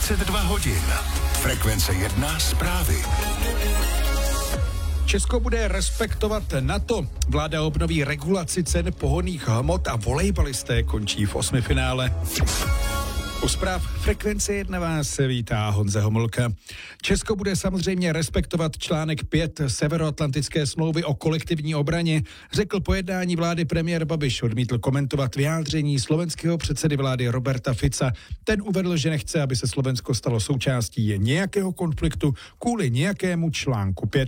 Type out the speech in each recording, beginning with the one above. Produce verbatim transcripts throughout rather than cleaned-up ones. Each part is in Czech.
dvacet dva hodin. Frekvence jedna zprávy. Česko bude respektovat NATO. Vláda obnoví regulaci cen pohonných hmot a volejbalisté končí v osmifinále. U zpráv Frekvence jedna vás vítá Honza Homolka. Česko bude samozřejmě respektovat článek pět Severoatlantické smlouvy o kolektivní obraně, řekl po jednání vlády premiér Babiš. Odmítl komentovat vyjádření slovenského předsedy vlády Roberta Fica. Ten uvedl, že nechce, aby se Slovensko stalo součástí nějakého konfliktu kvůli nějakému článku pět.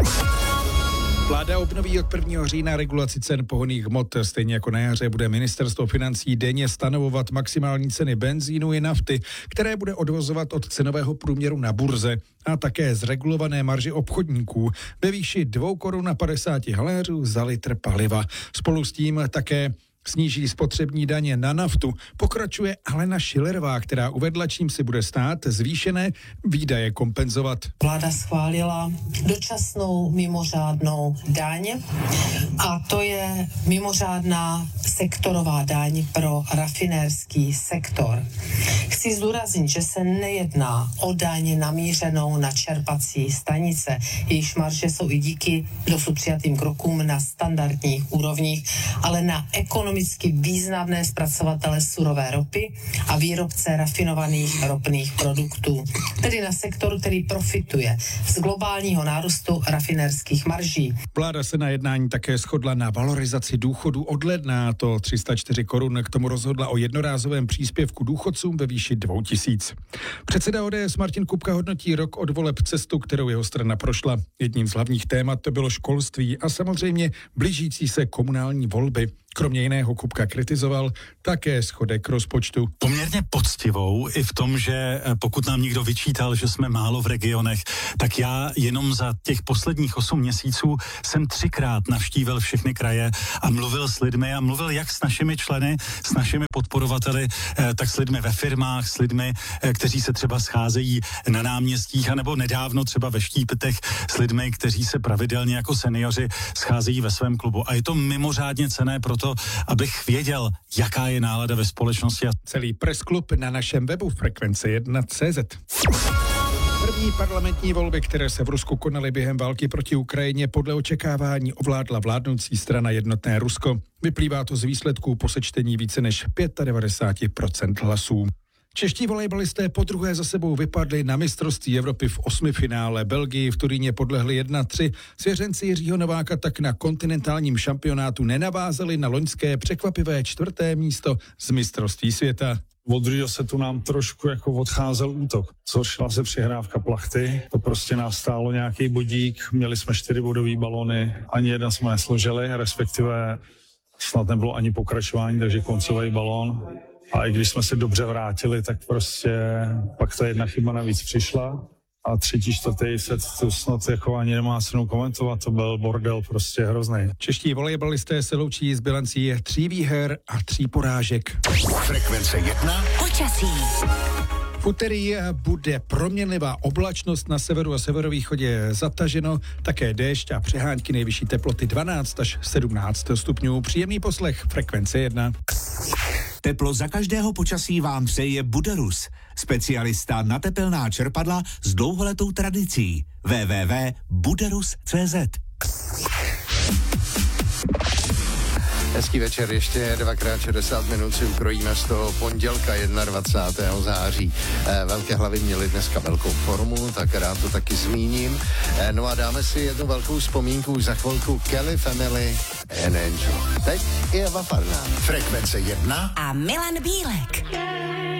Vláda obnoví od prvního října regulaci cen pohonných hmot. Stejně jako na jaře bude ministerstvo financí denně stanovovat maximální ceny benzínu i nafty, které bude odvozovat od cenového průměru na burze a také z regulované marži obchodníků ve výši dvě koruny a padesát haléřů za litr paliva. Spolu s tím také sníží spotřební daně na naftu. Pokračuje Alena Schillerová, která uvedla, čím si bude stát zvýšené výdaje kompenzovat. Vláda schválila dočasnou mimořádnou daň a to je mimořádná sektorová daň pro rafinérský sektor. Chci zdůraznit, že se nejedná o daň namířenou na čerpací stanice. Jejichž marže jsou i díky dosud přijatým krokům na standardních úrovních, ale na ekonomické ekonomicky významné zpracovatele surové ropy a výrobce rafinovaných ropných produktů. Tedy na sektor, který profituje z globálního nárůstu rafinérských marží. Vláda se na jednání také shodla na valorizaci důchodu od ledna, to tři sta čtyři korun. K tomu rozhodla o jednorázovém příspěvku důchodcům ve výši dvou tisíc. Předseda O D S Martin Kupka hodnotí rok od voleb cestu, kterou jeho strana prošla. Jedním z hlavních témat to bylo školství a samozřejmě blížící se komunální volby. Kromě jiného Kupka kritizoval také schodek rozpočtu. Poměrně poctivou i v tom, že pokud nám někdo vyčítal, že jsme málo v regionech, tak já jenom za těch posledních osm měsíců jsem třikrát navštívil všechny kraje a mluvil s lidmi a mluvil jak s našimi členy, s našimi podporovateli, tak s lidmi ve firmách, s lidmi, kteří se třeba scházejí na náměstích, anebo nedávno třeba ve Štítech s lidmi, kteří se pravidelně jako seniori scházejí ve svém klubu. A je to mimořádně cenné pro to, abych věděl, jaká je nálada ve společnosti. Celý pressklub na našem webu frekvence jedna tečka cé zet. První parlamentní volby, které se v Rusku konaly během války proti Ukrajině, podle očekávání ovládla vládnoucí strana Jednotné Rusko. Vyplývá to z výsledků po sečtení více než devadesát pět procent hlasů. Čeští volejbalisté podruhé za sebou vypadli na mistrovství Evropy v osmifinále. Belgii v Turíně podlehli jedna tři. Svěřenci Jiřího Nováka tak na kontinentálním šampionátu nenavázali na loňské překvapivé čtvrté místo z mistrovství světa. Od druhého setu nám trošku jako odcházel útok. Zhoršila se přihrávka plachty, to prostě nás stálo nějaký bodík, měli jsme čtyři bodový balony, ani jeden jsme nesložili, respektive snad nebylo ani pokračování, takže koncový balón. A i když jsme se dobře vrátili, tak prostě pak ta jedna chyba navíc přišla. A třetí, čtvrtý set, to snad jako ani nemá cenu komentovat, to byl bordel prostě hrozný. Čeští volejbalisté se loučí s bilancí tří výher a tří porážek. Frekvence jedna. Počasí. V úterý bude proměnlivá oblačnost, na severu a severovýchodě zataženo, také déšť a přehánky, nejvyšší teploty dvanáct až sedmnáct stupňů. Příjemný poslech Frekvence jedna. Teplo za každého počasí vám přeje Buderus, specialista na tepelná čerpadla s dlouholetou tradicí. w w w tečka buderus tečka cé zet. Hezký večer, ještě dvakrát šedesát minut si ukrojíme z toho pondělka dvacátého prvního září. Eh, velké hlavy měly dneska velkou formu, tak rád to taky zmíním. Eh, no a dáme si jednu velkou vzpomínku za chvilku Kelly Family and Angel. Teď je Eva Farná. Frekvence jedna A Milan Bílek.